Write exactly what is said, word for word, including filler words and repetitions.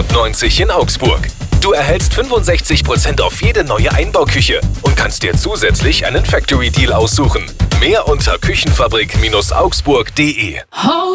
neunundneunzig in Augsburg. Du erhältst fünfundsechzig Prozent auf jede neue Einbauküche und kannst dir zusätzlich einen Factory Deal aussuchen. Mehr unter küchenfabrik Bindestrich augsburg punkt de.